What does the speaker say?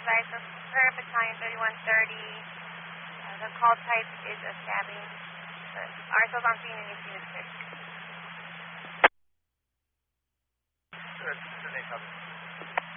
advised for Current Battalion 3130. The call type is a stabbing. Articles on scene and you see the stick. Good. Good.